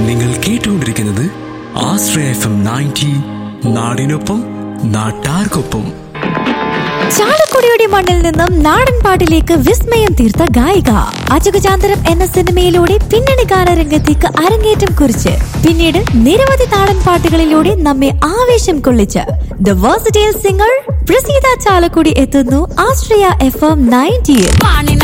നിങ്ങൾ കേട്ടുകൊണ്ടിരിക്കുന്നത് ആശ്രയ FM 90 നാടിനൊപ്പം നാട്ടാർക്കൊപ്പം. ചാലക്കുടിയുടെ മണ്ണിൽ നിന്നും നാടൻ പാട്ടിലേക്ക് വിസ്മയം തീർത്ത ഗായിക അജഗജാന്തരം എന്ന സിനിമയിലൂടെ പിന്നണി ഗാനരംഗത്തേക്ക് അരങ്ങേറ്റം കുറിച്ച് പിന്നീട് നിരവധി നാടൻ പാട്ടുകളിലൂടെ നമ്മെ ആവേശം കൊള്ളിച്ച് the versatile singer Praseetha Chalakudy എത്തുന്നു ആശ്രയ FM 90.